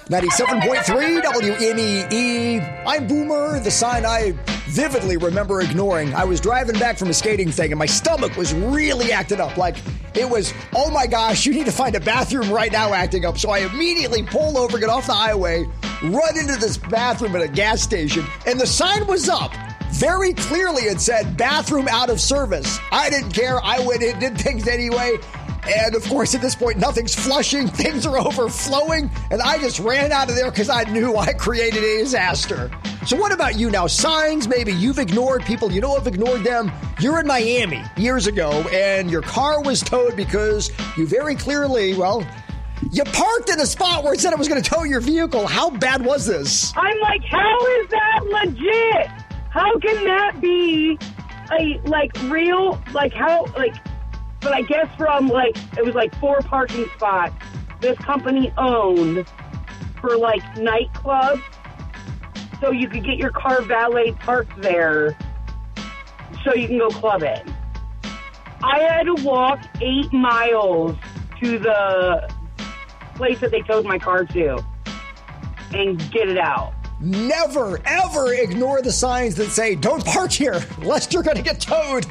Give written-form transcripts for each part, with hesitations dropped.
97.3 WMEE. I'm Boomer, the sign I vividly remember ignoring. I was driving back from a skating thing and my stomach was really acting up. Like it was, oh my gosh, you need to find a bathroom right now acting up. So I immediately pull over, get off the highway, run into this bathroom at a gas station, and the sign was up. Very clearly it said bathroom out of service. I didn't care. I went in, did things anyway. And, of course, at this point, nothing's flushing. Things are overflowing. And I just ran out of there because I knew I created a disaster. So what about you now? Signs, maybe you've ignored people. You know have ignored them. You're in Miami years ago, and your car was towed because you very clearly, well, you parked in a spot where it said it was going to tow your vehicle. How bad was this? I'm like, how is that legit? How can that be real? But I guess from, it was 4 parking spots this company owned for, nightclubs. So you could get your car valet parked there so you can go clubbing. I had to walk 8 miles to the place that they towed my car to and get it out. Never, ever ignore the signs that say, don't park here, lest you're going to get towed.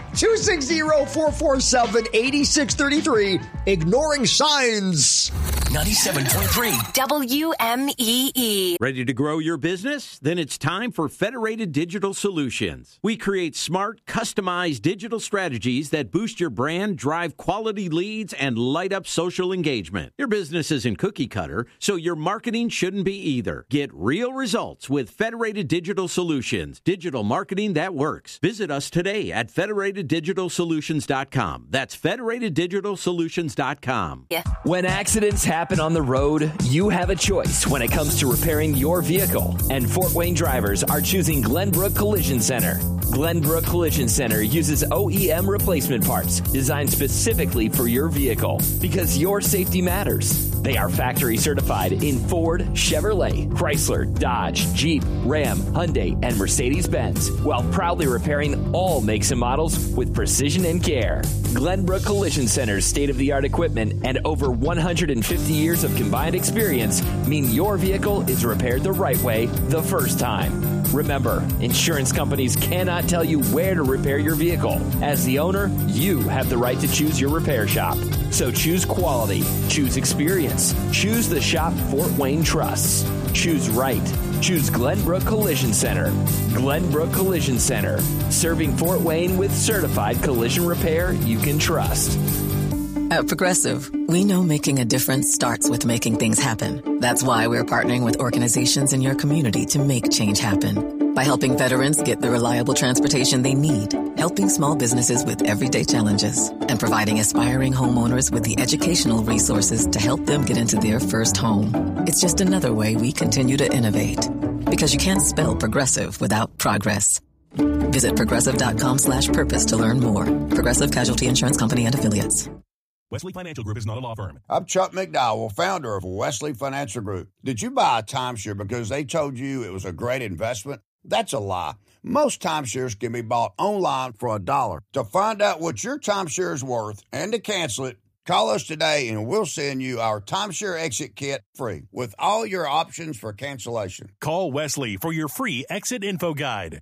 260-447-8633. Ignoring signs. 97.3 WMEE. Ready to grow your business? Then it's time for Federated Digital Solutions. We create smart, customized digital strategies that boost your brand, drive quality leads, and light up social engagement. Your business isn't cookie cutter, so your marketing shouldn't be either. Get real results with Federated Digital Solutions. Digital marketing that works. Visit us today at federateddigitalsolutions.com. That's federateddigitalsolutions.com. Yeah. When accidents happen on the road, you have a choice when it comes to repairing your vehicle. And Fort Wayne drivers are choosing Glenbrook Collision Center. Glenbrook Collision Center uses OEM replacement parts designed specifically for your vehicle because your safety matters. They are factory certified in Ford, Chevrolet, Chrysler, Dodge, Jeep, Ram, Hyundai, and Mercedes-Benz, while proudly repairing all makes and models with precision and care. Glenbrook Collision Center's state-of-the-art equipment and over 150 years of combined experience mean your vehicle is repaired the right way the first time. Remember, insurance companies cannot tell you where to repair your vehicle. As the owner, you have the right to choose your repair shop. So choose quality, choose experience, choose the shop Fort Wayne trusts. Choose right. Choose Glenbrook Collision Center. Glenbrook Collision Center, serving Fort Wayne with certified collision repair you can trust. At Progressive, we know making a difference starts with making things happen. That's why we're partnering with organizations in your community to make change happen. By helping veterans get the reliable transportation they need, helping small businesses with everyday challenges, and providing aspiring homeowners with the educational resources to help them get into their first home. It's just another way we continue to innovate. Because you can't spell progressive without progress. Visit progressive.com/purpose to learn more. Progressive Casualty Insurance Company and Affiliates. Wesley Financial Group is not a law firm. I'm Chuck McDowell, founder of Wesley Financial Group. Did you buy a timeshare because they told you it was a great investment? That's a lie. Most timeshares can be bought online for $1. To find out what your timeshare is worth and to cancel it, call us today and we'll send you our timeshare exit kit free with all your options for cancellation. Call Wesley for your free exit info guide.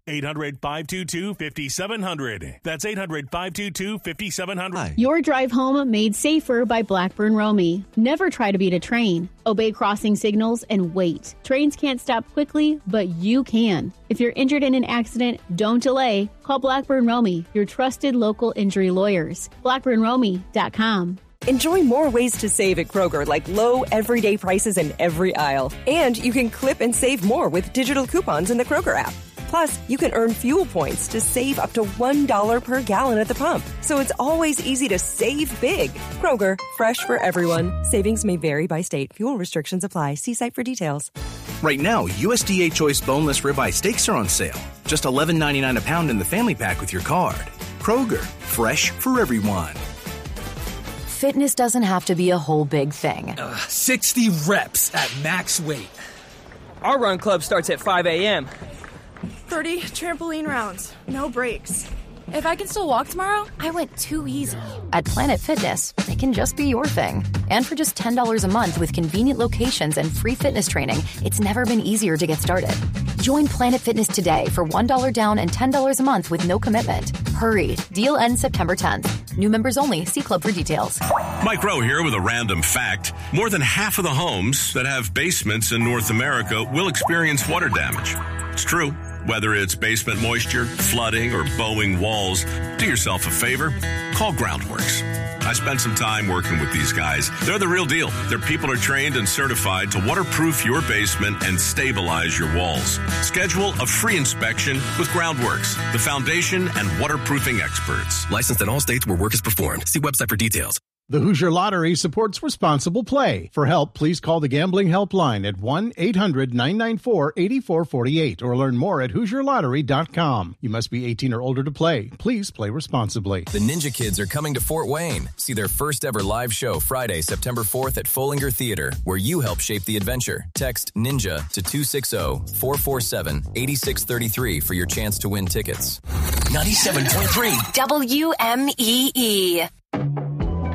800-522-5700. That's 800-522-5700. Your drive home made safer by Blackburn Romy. Never try to beat a train. Obey crossing signals and wait. Trains can't stop quickly, but you can. If you're injured in an accident, don't delay. Call Blackburn Romy, your trusted local injury lawyers. BlackburnRomy.com. Enjoy more ways to save at Kroger, like low everyday prices in every aisle. And you can clip and save more with digital coupons in the Kroger app. Plus, you can earn fuel points to save up to $1 per gallon at the pump. So it's always easy to save big. Kroger, fresh for everyone. Savings may vary by state. Fuel restrictions apply. See site for details. Right now, USDA Choice Boneless Ribeye Steaks are on sale. Just $11.99 a pound in the family pack with your card. Kroger, fresh for everyone. Fitness doesn't have to be a whole big thing. 60 reps at max weight. Our run club starts at 5 a.m. 30 trampoline rounds, no breaks. If I can still walk tomorrow, I went too easy. At Planet Fitness, it can just be your thing. And for just $10 a month with convenient locations and free fitness training, it's never been easier to get started. Join Planet Fitness today for $1 down and $10 a month with no commitment. Hurry. Deal ends September 10th. New members only. See club for details. Mike Rowe here with a random fact. More than half of the homes that have basements in North America will experience water damage. It's true. Whether it's basement moisture, flooding, or bowing walls, do yourself a favor. Call Groundworks. I spent some time working with these guys. They're the real deal. Their people are trained and certified to waterproof your basement and stabilize your walls. Schedule a free inspection with Groundworks, the foundation and waterproofing experts. Licensed in all states where work is performed. See website for details. The Hoosier Lottery supports responsible play. For help, please call the Gambling Helpline at 1-800-994-8448 or learn more at HoosierLottery.com. You must be 18 or older to play. Please play responsibly. The Ninja Kids are coming to Fort Wayne. See their first ever live show Friday, September 4th at Follinger Theater, where you help shape the adventure. Text NINJA to 260-447-8633 for your chance to win tickets. 97.3 WMEE.